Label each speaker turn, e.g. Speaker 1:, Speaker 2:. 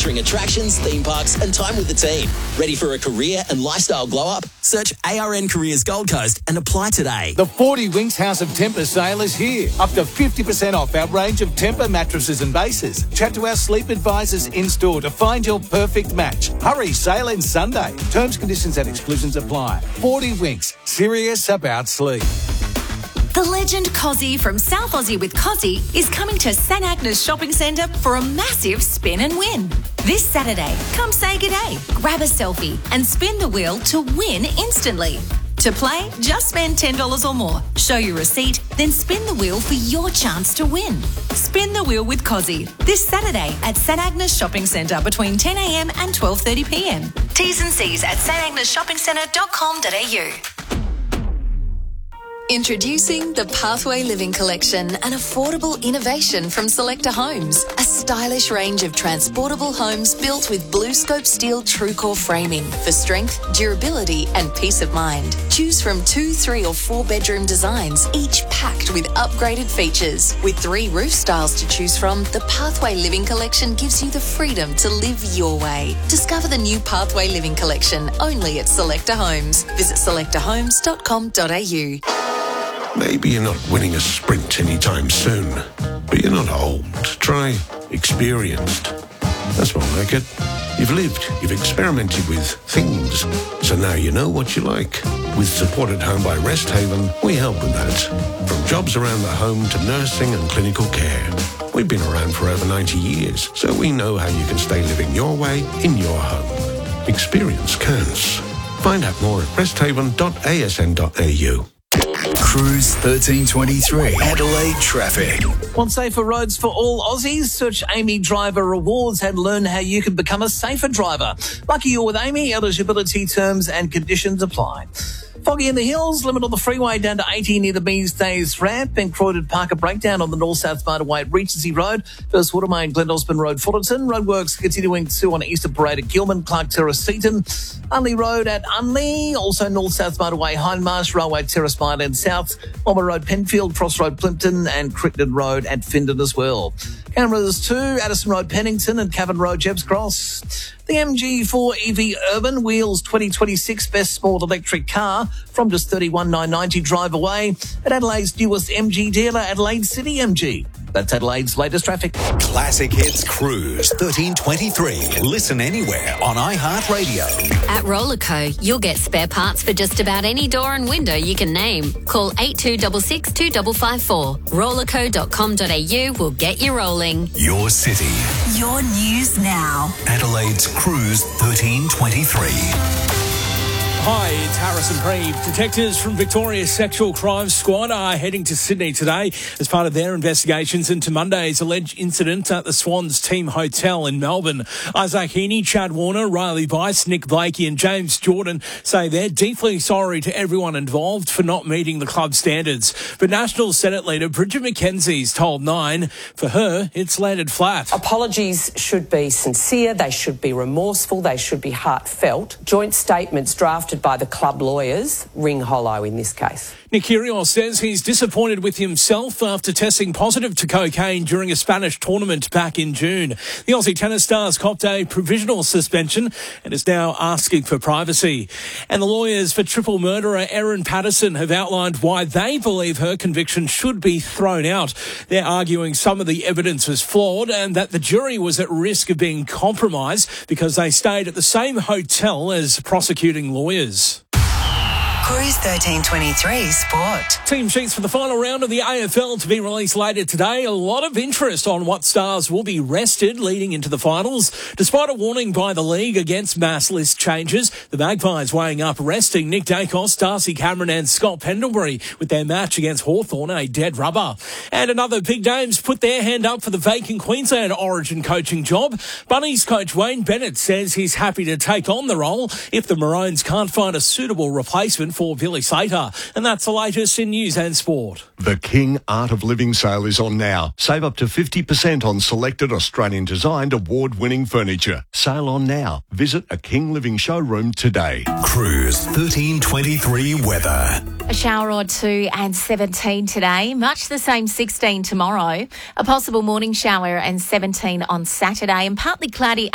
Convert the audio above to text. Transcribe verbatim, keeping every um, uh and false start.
Speaker 1: Featuring attractions, theme parks and time with the team. Ready for a career and lifestyle glow-up? Search A R N Careers Gold Coast and apply today.
Speaker 2: The forty Winks House of Tempur sale is here. Up to fifty percent off our range of Tempur mattresses and bases. Chat to our sleep advisors in-store to find your perfect match. Hurry, sale ends Sunday. Terms, conditions and exclusions apply. forty Winks, serious about sleep.
Speaker 3: The legend Cozzy from South Aussie with Cozzy is coming to St Agnes Shopping Centre for a massive spin and win. This Saturday, come say good day, grab a selfie and spin the wheel to win instantly. To play, just spend ten dollars or more, show your receipt, then spin the wheel for your chance to win. Spin the wheel with Cozzy this Saturday at St Agnes Shopping Centre between ten a m and twelve thirty p m. T's and C's at s t agnes shopping centre dot com dot a u. Introducing the Pathway Living Collection, an affordable innovation from Selector Homes. A stylish range of transportable homes built with BlueScope steel TrueCore framing for strength, durability and peace of mind. Choose from two, three or four bedroom designs, each packed with upgraded features. With three roof styles to choose from, the Pathway Living Collection gives you the freedom to live your way. Discover the new Pathway Living Collection only at Selector Homes. Visit selector homes dot com dot a u.
Speaker 4: Maybe you're not winning a sprint anytime soon, but you're not old. Try experienced. That's more like it. You've lived, you've experimented with things, so now you know what you like. With Support at Home by Rest Haven, we help with that. From jobs around the home to nursing and clinical care. We've been around for over ninety years, so we know how you can stay living your way in your home. Experience counts. Find out more at rest haven dot a s n dot a u.
Speaker 5: Cruise thirteen twenty-three, Adelaide traffic.
Speaker 6: Want safer roads for all Aussies? Search Amy Driver Rewards and learn how you can become a safer driver. Lucky you're with Amy. Eligibility terms and conditions apply. Foggy in the hills, limit on the freeway down to eighty near the Bees Days ramp, and Croydon Parker breakdown on the north-south motorway at Regency Road, First Watermain, Glen Osborne Road, Fullerton, roadworks continuing to on Easter Parade at Gilman, Clark Terrace, Seaton, Unley Road at Unley, also north-south motorway, Hindmarsh, Railway Terrace, Mineland South, Bomber Road, Penfield, Cross Road, Plimpton, and Crickton Road at Findon as well. Cameras to Addison Road, Pennington, and Cavan Road, Jebbs Cross. The M G four E V Urban wheels twenty twenty-six best small electric car from just thirty-one thousand nine hundred ninety drive away at Adelaide's newest M G dealer, Adelaide City M G. That's Adelaide's latest traffic.
Speaker 5: Classic Hits Cruise thirteen twenty-three. Listen anywhere on iHeartRadio.
Speaker 7: At Rollerco, you'll get spare parts for just about any door and window you can name. Call eight two six six, two five five four. rollerco dot com dot a u will get you rolling.
Speaker 5: Your city.
Speaker 3: Your news now.
Speaker 5: Adelaide's Cruise thirteen twenty-three.
Speaker 8: Hi, it's Harrison Preeve. Detectives from Victoria's Sexual Crimes Squad are heading to Sydney today as part of their investigations into Monday's alleged incident at the Swans Team Hotel in Melbourne. Isaac Heaney, Chad Warner, Riley Bice, Nick Blakey and James Jordan say they're deeply sorry to everyone involved for not meeting the club standards. But National Senate leader Bridget McKenzie's told Nine, for her, it's landed flat.
Speaker 9: Apologies should be sincere, they should be remorseful, they should be heartfelt. Joint statements drafted by the club lawyers ring hollow in this case.
Speaker 8: Nick Kyrgios says he's disappointed with himself after testing positive to cocaine during a Spanish tournament back in June. The Aussie tennis star's copped a provisional suspension and is now asking for privacy. And the lawyers for triple murderer Erin Patterson have outlined why they believe her conviction should be thrown out. They're arguing some of the evidence was flawed and that the jury was at risk of being compromised because they stayed at the same hotel as prosecuting lawyers.
Speaker 3: Cruise thirteen twenty-three Sport.
Speaker 8: Team sheets for the final round of the A F L to be released later today. A lot of interest on what stars will be rested leading into the finals. Despite a warning by the league against mass list changes, the Magpies weighing up resting Nick Dacos, Darcy Cameron and Scott Pendlebury with their match against Hawthorn a dead rubber. And another big names put their hand up for the vacant Queensland Origin coaching job. Bunnies coach Wayne Bennett says he's happy to take on the role if the Maroons can't find a suitable replacement for Billy Slater. And that's the latest in news and sport.
Speaker 10: The King Art of Living sale is on now. Save up to fifty percent on selected Australian-designed award-winning furniture. Sale on now. Visit a King Living showroom today.
Speaker 5: Cruise thirteen twenty-three weather.
Speaker 11: A shower or two and seventeen today. Much the same sixteen tomorrow. A possible morning shower and seventeen on Saturday and partly cloudy